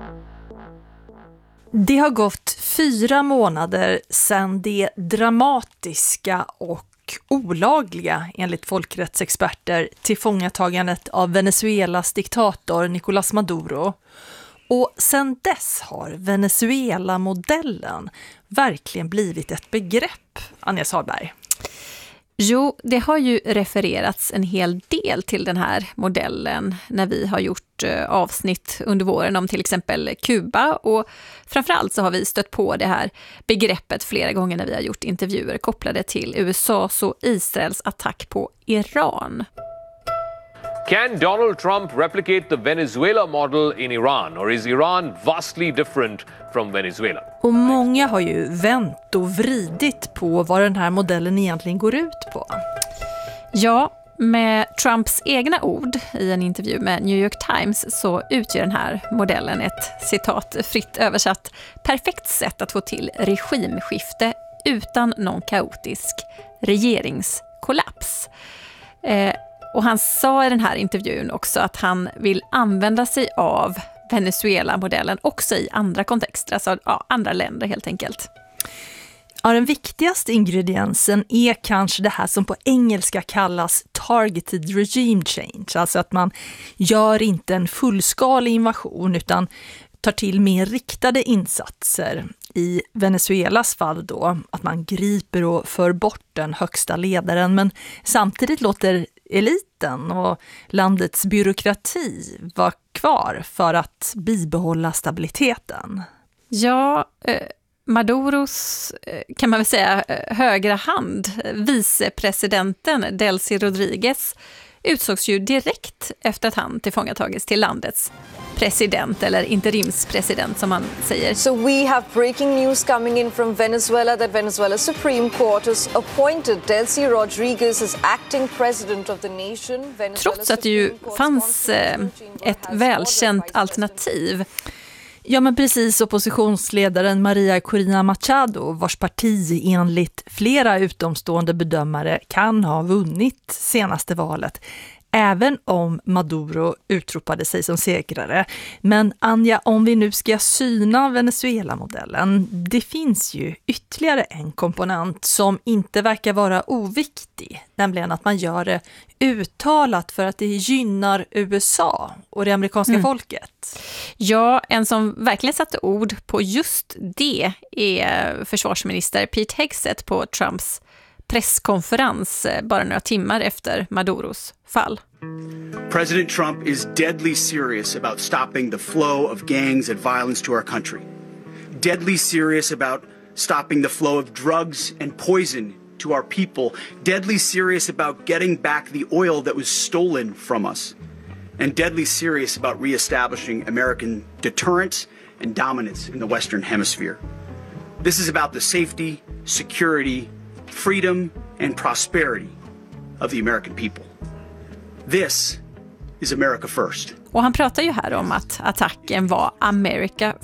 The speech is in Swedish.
Det har gått 4 månader sedan det dramatiska och olagliga, enligt folkrättsexperter, tillfångatagandet av Venezuelas diktator Nicolás Maduro. Och sedan dess har Venezuela-modellen verkligen blivit ett begrepp, Anja Salberg. Jo, det har ju refererats en hel del till den här modellen när vi har gjort avsnitt under våren om till exempel Kuba, och framförallt så har vi stött på det här begreppet flera gånger när vi har gjort intervjuer kopplade till USAs och Israels attack på Iran. Can Donald Trump replicate the Venezuela model in Iran, or is Iran vastly different from Venezuela? Och många har ju vänt och vridit på vad den här modellen egentligen går ut på. Ja, med Trumps egna ord i en intervju med New York Times så utgör den här modellen ett, citat fritt översatt, perfekt sätt att få till regimskifte utan någon kaotisk regeringskollaps. Och han sa i den här intervjun också att han vill använda sig av Venezuela-modellen också i andra kontexter, alltså andra länder helt enkelt. Ja, den viktigaste ingrediensen är kanske det här som på engelska kallas targeted regime change. Alltså att man gör inte en fullskalig invasion utan tar till mer riktade insatser. I Venezuelas fall då att man griper och för bort den högsta ledaren, men samtidigt låter eliten och landets byråkrati vara kvar för att bibehålla stabiliteten. Ja, Maduros, kan man väl säga, högra hand, vicepresidenten Delcy Rodriguez, utsågs ju direkt efter att han tillfångatagits till landets president, eller interimspresident som man säger. So we have breaking news coming in from Venezuela that Venezuela's Supreme Court has appointed Delcy Rodriguez as acting president of the nation. Trots att det ju fanns ett välkänt alternativ. Ja, men precis, oppositionsledaren Maria Corina Machado, vars parti enligt flera utomstående bedömare kan ha vunnit senaste valet, även om Maduro utropade sig som segrare. Men Anja, om vi nu ska syna Venezuela-modellen, det finns ju ytterligare en komponent som inte verkar vara oviktig, nämligen att man gör det uttalat för att det gynnar USA och det amerikanska folket. Ja, en som verkligen satte ord på just det är försvarsminister Pete Hegseth på Trumps presskonferens bara några timmar efter Maduros fall. President Trump is deadly serious about stopping the flow of gangs and violence to our country. Deadly serious about stopping the flow of drugs and poison to our people. Deadly serious about getting back the oil that was stolen from us. And deadly serious about reestablishing American deterrence and dominance in the Western Hemisphere. This is about the safety, security, freedom and prosperity of the American people. This is America first. Och han pratar ju här om att attacken var America